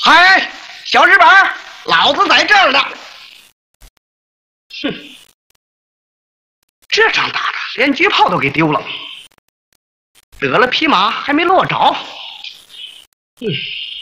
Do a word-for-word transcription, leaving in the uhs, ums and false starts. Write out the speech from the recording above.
嗨，小日本，老子在这儿呢！哼，这仗打的连狙炮都给丢了，得了匹马还没落着。嗯。